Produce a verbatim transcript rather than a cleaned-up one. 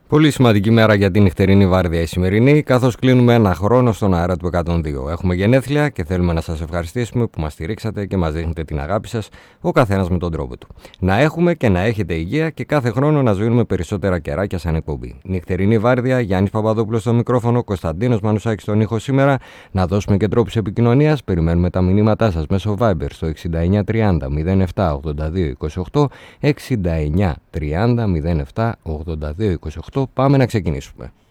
Πολύ σημαντική μέρα για την νυχτερινή βάρδια η σημερινή, καθώς κλείνουμε ένα χρόνο στον αέρα του εκατόν δύο. Έχουμε γενέθλια και θέλουμε να σας ευχαριστήσουμε που μας στηρίξατε και μας δείχνετε την αγάπη σας, ο καθένας με τον τρόπο του. Να έχουμε και να έχετε υγεία και κάθε χρόνο να σβήνουμε περισσότερα κεράκια σαν εκπομπή. Νυχτερινή βάρδια, Γιάννης Παπαδόπουλος στο μικρόφωνο, Κωνσταντίνος Μανουσάκης στον ήχο σήμερα. Να δώσουμε και τρόπους επικοινωνίας. Περιμένουμε τα μηνύματά σας μέσω Viber στο εξήντα εννιά τριάντα μηδέν επτά ογδόντα δύο είκοσι οκτώ, εξήντα εννιά τριάντα μηδέν επτά ογδόντα δύο είκοσι οκτώ. Πάμε να ξεκινήσουμε.